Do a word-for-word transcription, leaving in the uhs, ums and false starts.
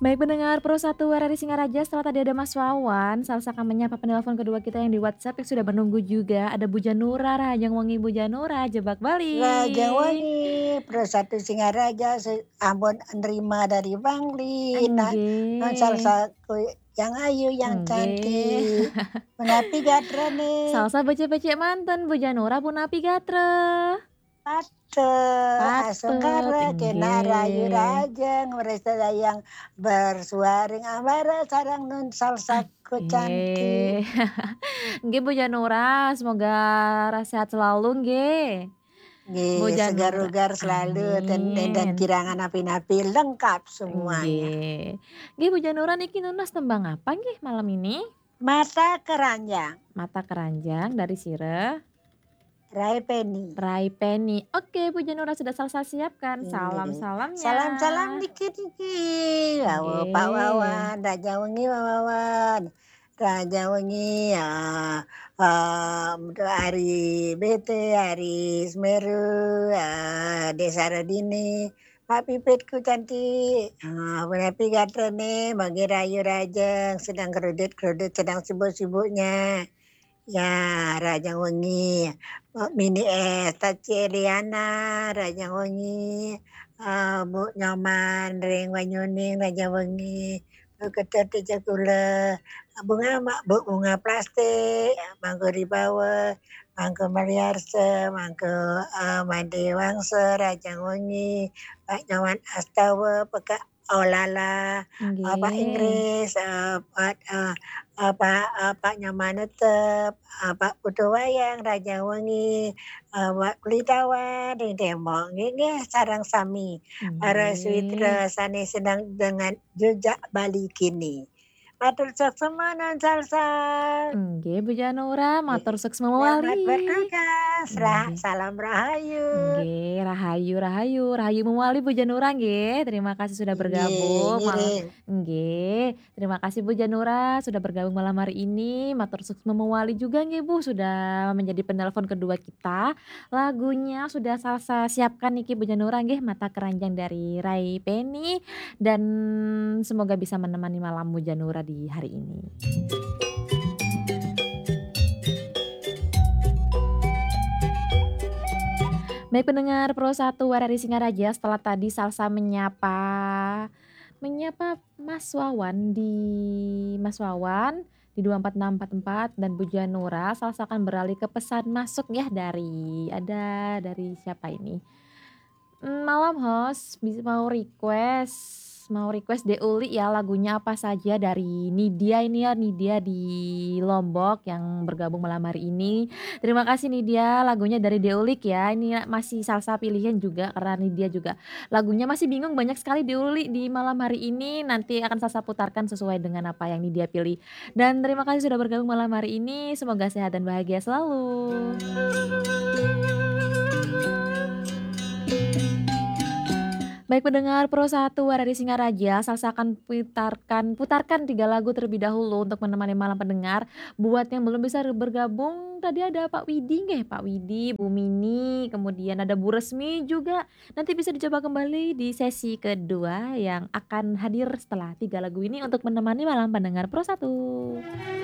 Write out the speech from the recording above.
Baik pendengar Pro satu R R I Singaraja, setelah tadi ada Mas Wawan, Salsa akan menyapa penelpon kedua kita yang di WhatsApp yang sudah menunggu juga, ada Bu Janura, Rahajang Wengi Bu Janura, Jebak Rajang Bali. Wengi, Pro satu Singaraja, se ambon nerima dari Bangli, na non Enggih. salsaku yang ayu, yang Enggih. cantik, menapi gatrane. Salsa becek-becek manten, Bu Janura punapi gatreh. Pateu, Patut, asengkara kena rayu enggih. rajang, meresa dayang bersuaring ambara sarang non salsaku cantik. Oke. Nggih Bu Janura, semoga ra sehat selalu nggih. Bu Nggih, Janura segar-ugar selalu ten den dan amin. kirang napi-napi lengkap semuanya. Nggih. Nggih Bu Janura niki nunas tembang apa nggih malam ini? Mata keranjang. Mata Keranjang dari sire Rai Penny. Rai Penny. Oke Bu Janura sudah Salsa siapkan, Ini, salam-salamnya. salam-salam dikit-dikit, awo Pak Nggih. Wawan, Rajang Wengi Pak Wawan, Rajang Wengi, ah, mmm, ari bete, ari Semeru, ah, Desa Redini, Pak Pipitku cantik, ah, menapi gatrene mage rayu rajang, sedang kerudet-kerudet, sedang sibuk-sibuknya. Ya, Rajang Wengi, eee, Mini es, Taci Eliana, Rajang Wengi, eee, Bu Nyoman, ring Banyuning, Rajang Wengi, Bu Ketut Tijah Kule, bunga ma Bu bunga plastik, mangko ribawe, mangko Mariarse, mangko, eee, Made Wangse, Rajang Wengi, Pak Nyoman Astawe, Peka Olala, eee, Pak Nggih. Inggris, eee, Pak, eee eee, Pak eee, Pak Nyoman Netep, eee, Pak Putu Wayang, Rajang Wengi, eee, Wak Kulitawa, ring tembok nggih nggih sareng sami, para Nggih. switra sanes sedang dengan jejak Bali kini. Matur suksema non Salsa. Nggih Bu Janura, Nggih, matur suksma selamat moali. bertugas, ra Nggih. salam rahayu. Nggih, rahayu rahayu, rahayu moali Bu Janura nggih, terima kasih sudah Nggih, bergabung malam ngiring. nggih, terima kasih Bu Janura sudah bergabung malam hari ini, matur suksma moali juga nggih Bu, sudah menjadi penelpon kedua kita. Lagunya sudah Salsa siapkan niki Bu Janura nggih, Mata Keranjang dari Rai Penny, dan semoga bisa menemani malam Bu Janura di hari ini. Baik pendengar Pro satu R R I Singaraja, setelah tadi Salsa menyapa menyapa Mas Wawan di Mas Wawan di dua empat enam empat empat dan Bu Janura, Salsa akan beralih ke pesan masuk ya dari ada dari siapa ini? Mmm, malam host, bis mau request mau request Deuli ya, lagunya apa saja dari Nidia ini ya, Nidia di Lombok yang bergabung malam hari ini. Terima kasih Nidia, lagunya dari Deulik ya, ini ya masih Salsa pilihan juga karena Nidia juga lagunya masih bingung banyak sekali Deuli di malam hari ini, nanti akan Salsa putarkan sesuai dengan apa yang Nidia pilih. Dan terima kasih sudah bergabung malam hari ini, semoga sehat dan bahagia selalu. Baik pendengar Pro satu R R I Singaraja, Salsa akan putarkan putarkan tiga lagu terlebih dahulu untuk menemani malam pendengar. Buat yang belum bisa bergabung, tadi ada Pak Widi nggih, Pak Widi, Bu Mini, kemudian ada Bu Resmi juga, nanti bisa dicoba kembali di sesi kedua yang akan hadir setelah tiga lagu ini untuk menemani malam pendengar Pro satu.